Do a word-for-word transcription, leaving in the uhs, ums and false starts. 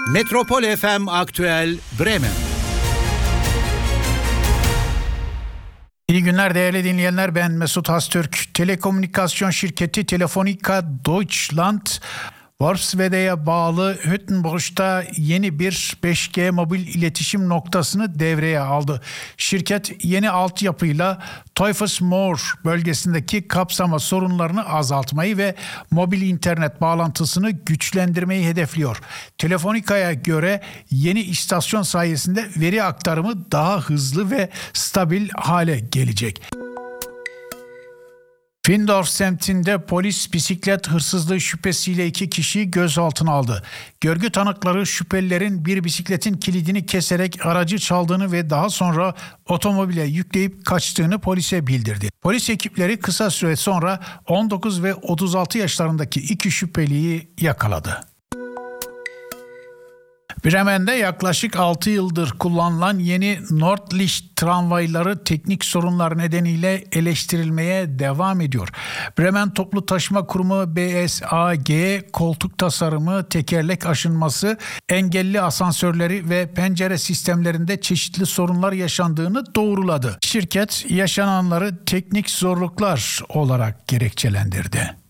Metropol F M Aktüel Bremen. İyi günler değerli dinleyenler, ben Mesut Hastürk. Telekomünikasyon şirketi Telefonica Deutschland, Worpswede'ye bağlı Hüttenbuch'ta yeni bir beş G mobil iletişim noktasını devreye aldı. Şirket yeni altyapıyla Teufelsmoor bölgesindeki kapsama sorunlarını azaltmayı ve mobil internet bağlantısını güçlendirmeyi hedefliyor. Telefonica'ya göre yeni istasyon sayesinde veri aktarımı daha hızlı ve stabil hale gelecek. Findorf semtinde polis bisiklet hırsızlığı şüphesiyle iki kişiyi gözaltına aldı. Görgü tanıkları şüphelilerin bir bisikletin kilidini keserek aracı çaldığını ve daha sonra otomobile yükleyip kaçtığını polise bildirdi. Polis ekipleri kısa süre sonra on dokuz ve otuz altı yaşlarındaki iki şüpheliyi yakaladı. Bremen'de yaklaşık altı yıldır kullanılan yeni Nordlicht tramvayları teknik sorunlar nedeniyle eleştirilmeye devam ediyor. Bremen Toplu Taşıma Kurumu B S A G koltuk tasarımı, tekerlek aşınması, engelli asansörleri ve pencere sistemlerinde çeşitli sorunlar yaşandığını doğruladı. Şirket yaşananları teknik zorluklar olarak gerekçelendirdi.